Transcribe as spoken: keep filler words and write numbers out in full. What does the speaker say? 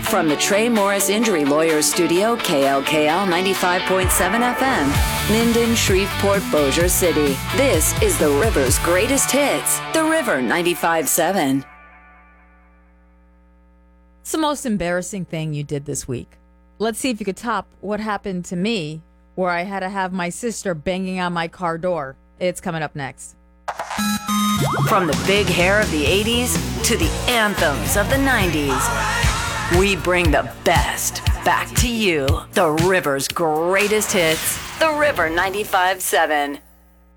From the Trey Morris Injury Lawyers Studio, K L K L ninety-five point seven F M, Minden, Shreveport, Bossier City. This is the River's greatest hits. The River ninety-five point seven. What's the most embarrassing thing you did this week? Let's see if you could top what happened to me where I had to have my sister banging on my car door. It's coming up next. From the big hair of the eighties to the anthems of the nineties, we bring the best back to you. The River's greatest hits. The River ninety-five point seven.